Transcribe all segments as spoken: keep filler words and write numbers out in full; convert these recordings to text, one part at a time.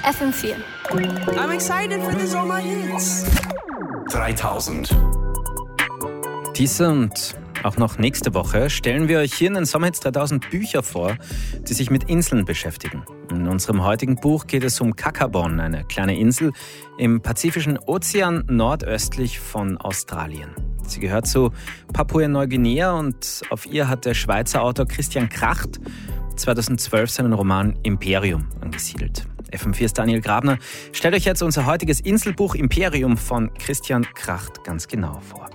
F M vier. I'm excited for the Sommer Hits. dreitausend. Diese und auch noch nächste Woche stellen wir euch hier in den Sommerhits dreitausend Bücher vor, die sich mit Inseln beschäftigen. In unserem heutigen Buch geht es um Kakabon, eine kleine Insel im Pazifischen Ozean nordöstlich von Australien. Sie gehört zu Papua-Neuguinea und auf ihr hat der Schweizer Autor Christian Kracht zweitausendzwölf seinen Roman Imperium angesiedelt. F M vier's Daniel Grabner stellt euch jetzt unser heutiges Inselbuch Imperium von Christian Kracht ganz genau vor.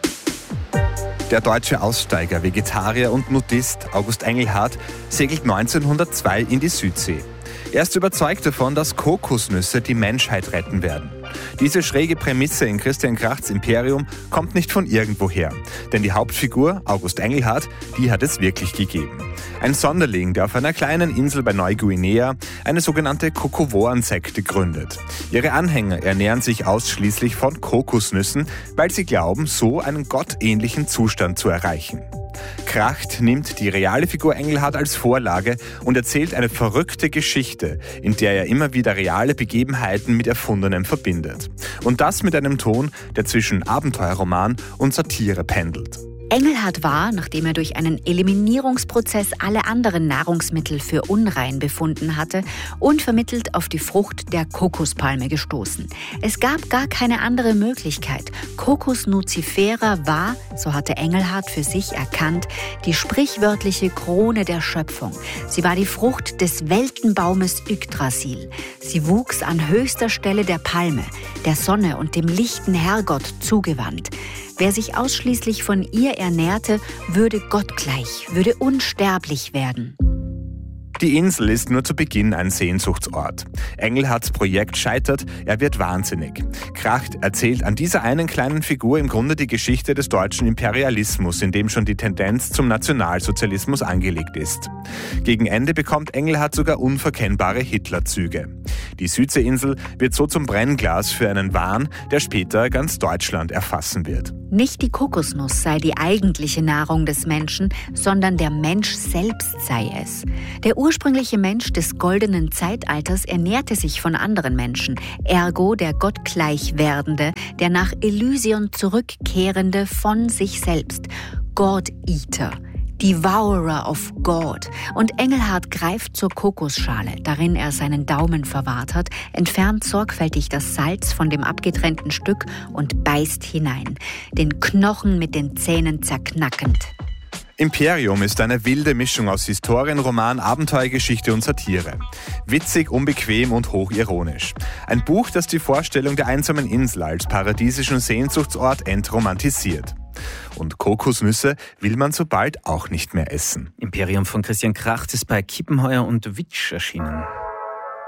Der deutsche Aussteiger, Vegetarier und Nudist August Engelhardt segelt neunzehnhundertzwei in die Südsee. Er ist überzeugt davon, dass Kokosnüsse die Menschheit retten werden. Diese schräge Prämisse in Christian Krachts Imperium kommt nicht von irgendwoher. Denn die Hauptfigur, August Engelhardt, die hat es wirklich gegeben. Ein Sonderling, der auf einer kleinen Insel bei Neuguinea eine sogenannte Kokovoan-Sekte gründet. Ihre Anhänger ernähren sich ausschließlich von Kokosnüssen, weil sie glauben, so einen gottähnlichen Zustand zu erreichen. Kracht nimmt die reale Figur Engelhardt als Vorlage und erzählt eine verrückte Geschichte, in der er immer wieder reale Begebenheiten mit Erfundenem verbindet. Und das mit einem Ton, der zwischen Abenteuerroman und Satire pendelt. Engelhardt war, nachdem er durch einen Eliminierungsprozess alle anderen Nahrungsmittel für unrein befunden hatte, unvermittelt auf die Frucht der Kokospalme gestoßen. Es gab gar keine andere Möglichkeit. Cocos nucifera war, so hatte Engelhardt für sich erkannt, die sprichwörtliche Krone der Schöpfung. Sie war die Frucht des Weltenbaumes Yggdrasil. Sie wuchs an höchster Stelle der Palme, der Sonne und dem lichten Herrgott zugewandt. Wer sich ausschließlich von ihr ernährte, würde gottgleich, würde unsterblich werden. Die Insel ist nur zu Beginn ein Sehnsuchtsort. Engelhardts Projekt scheitert, er wird wahnsinnig. Kracht erzählt an dieser einen kleinen Figur im Grunde die Geschichte des deutschen Imperialismus, in dem schon die Tendenz zum Nationalsozialismus angelegt ist. Gegen Ende bekommt Engelhardt sogar unverkennbare Hitlerzüge. Die Südseeinsel wird so zum Brennglas für einen Wahn, der später ganz Deutschland erfassen wird. Nicht die Kokosnuss sei die eigentliche Nahrung des Menschen, sondern der Mensch selbst sei es. Der ursprüngliche Mensch des goldenen Zeitalters ernährte sich von anderen Menschen, ergo der gottgleich werdende, der nach Elysion zurückkehrende von sich selbst. God-Eater. Devourer of God. Und Engelhardt greift zur Kokosschale, darin er seinen Daumen verwahrt hat, entfernt sorgfältig das Salz von dem abgetrennten Stück und beißt hinein, den Knochen mit den Zähnen zerknackend. Imperium ist eine wilde Mischung aus Historienroman, Abenteuergeschichte und Satire. Witzig, unbequem und hochironisch. Ein Buch, das die Vorstellung der einsamen Insel als paradiesischen Sehnsuchtsort entromantisiert. Und Kokosnüsse will man so bald auch nicht mehr essen. Imperium von Christian Kracht ist bei Kiepenheuer und Witsch erschienen.